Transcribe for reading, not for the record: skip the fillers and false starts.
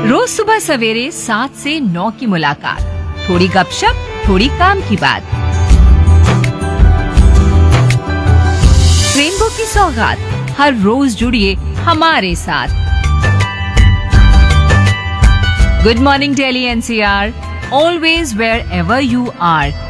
रोज सुबह सवेरे 7 से 9 की मुलाकात, थोड़ी गपशप, थोड़ी काम की बात। रेनबो की सौगात, हर रोज जुड़िए हमारे साथ। Good morning Delhi NCR, always wherever you are.